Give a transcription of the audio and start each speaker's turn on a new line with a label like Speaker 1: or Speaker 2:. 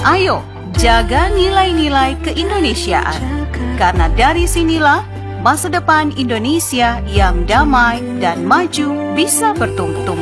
Speaker 1: Ayo, jaga nilai-nilai keindonesiaan. Karena dari sinilah masa depan Indonesia yang damai dan maju bisa bertumbuh.